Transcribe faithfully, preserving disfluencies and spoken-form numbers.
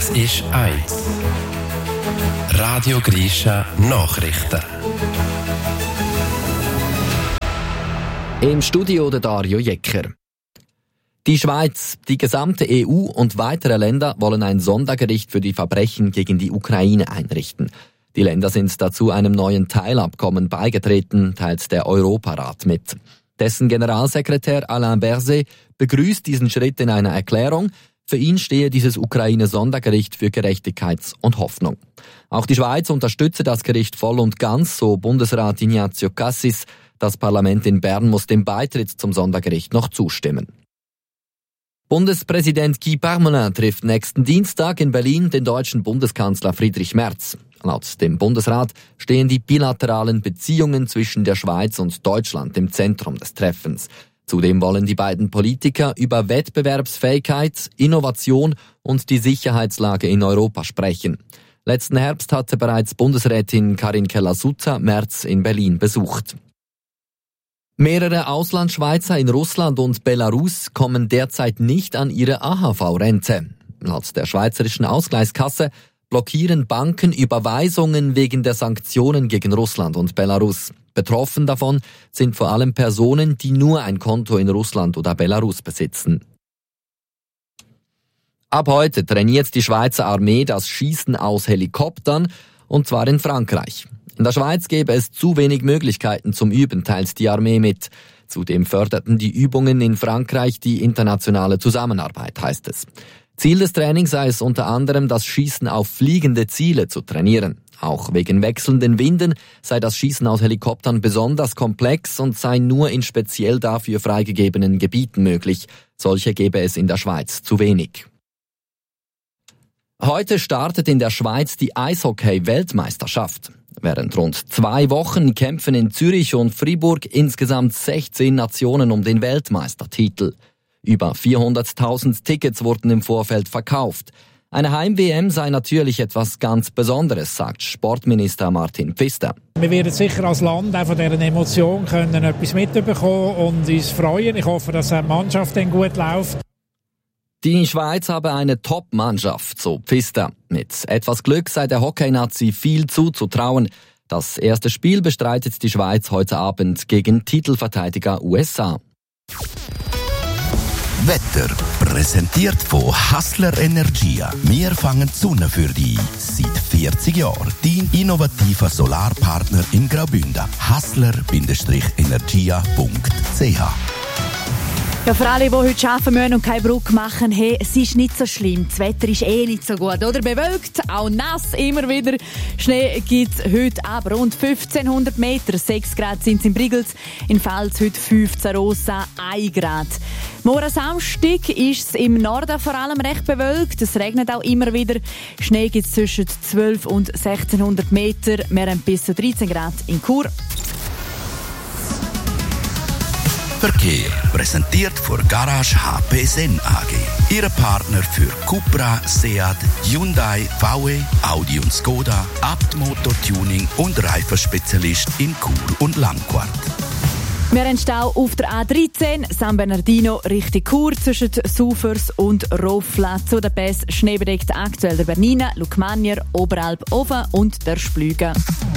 Es ist eins. Radio Grisha Nachrichten. Im Studio der Dario Jecker. Die Schweiz, die gesamte E U und weitere Länder wollen ein Sondergericht für die Verbrechen gegen die Ukraine einrichten. Die Länder sind dazu einem neuen Teilabkommen beigetreten, teilt der Europarat mit. Dessen Generalsekretär Alain Berset begrüßt diesen Schritt in einer Erklärung. Für ihn stehe dieses Ukraine-Sondergericht für Gerechtigkeit und Hoffnung. Auch die Schweiz unterstütze das Gericht voll und ganz, so Bundesrat Ignazio Cassis. Das Parlament in Bern muss dem Beitritt zum Sondergericht noch zustimmen. Bundespräsident Guy Parmelin trifft nächsten Dienstag in Berlin den deutschen Bundeskanzler Friedrich Merz. Laut dem Bundesrat stehen die bilateralen Beziehungen zwischen der Schweiz und Deutschland im Zentrum des Treffens. Zudem wollen die beiden Politiker über Wettbewerbsfähigkeit, Innovation und die Sicherheitslage in Europa sprechen. Letzten Herbst hatte bereits Bundesrätin Karin Keller-Sutter Merz in Berlin besucht. Mehrere Auslandschweizer in Russland und Belarus kommen derzeit nicht an ihre A H V-Rente. Laut der Schweizerischen Ausgleichskasse blockieren Banken Überweisungen wegen der Sanktionen gegen Russland und Belarus. Betroffen davon sind vor allem Personen, die nur ein Konto in Russland oder Belarus besitzen. Ab heute trainiert die Schweizer Armee das Schießen aus Helikoptern, und zwar in Frankreich. In der Schweiz gäbe es zu wenig Möglichkeiten zum Üben, teilt die Armee mit. Zudem förderten die Übungen in Frankreich die internationale Zusammenarbeit, heißt es. Ziel des Trainings sei es unter anderem, das Schießen auf fliegende Ziele zu trainieren. Auch wegen wechselnden Winden sei das Schießen aus Helikoptern besonders komplex und sei nur in speziell dafür freigegebenen Gebieten möglich. Solche gäbe es in der Schweiz zu wenig. Heute startet in der Schweiz die Eishockey-Weltmeisterschaft. Während rund zwei Wochen kämpfen in Zürich und Fribourg insgesamt sechzehn Nationen um den Weltmeistertitel. Über vierhunderttausend Tickets wurden im Vorfeld verkauft. Eine Heim-W M sei natürlich etwas ganz Besonderes, sagt Sportminister Martin Pfister. Wir werden sicher als Land auch von dieser Emotion können etwas mitbekommen und uns freuen. Ich hoffe, dass die Mannschaft dann gut läuft. Die Schweiz habe eine Top-Mannschaft, so Pfister. Mit etwas Glück sei der Hockey-Nazi viel zuzutrauen. Das erste Spiel bestreitet die Schweiz heute Abend gegen Titelverteidiger U S A. Wetter präsentiert von Hassler Energia. Wir fangen die Sonne für dich. Seit vierzig Jahren. Dein innovativer Solarpartner in Graubünden. hassler Energia punkt c h. Ja, für alle, die heute arbeiten müssen und keine Brücke machen, hey, es ist nicht so schlimm. Das Wetter ist eh nicht so gut, oder? Bewölkt, auch nass, immer wieder. Schnee gibt es heute ab rund fünfzehnhundert Meter. sechs Grad sind es in Brigels, in Pfalz heute fünfzehn Rosa, ein Grad. Morgen Samstag ist es im Norden vor allem recht bewölkt. Es regnet auch immer wieder. Schnee gibt es zwischen zwölf und sechzehnhundert Meter. Wir haben bis zu dreizehn Grad in Chur. Verkehr präsentiert von Garage H P Sen A G. Ihre Partner für Cupra, Seat, Hyundai, V W, Audi und Skoda, Abt Motor-Tuning und Reifenspezialist in Chur und Langquart. Wir haben Stau auf der A dreizehn, San Bernardino Richtung Chur zwischen Sufers und Rofla. Zu den Pässen schneebedeckt aktuell der Bernina, Lukmanier, Oberalp, Ofen und der Splüge.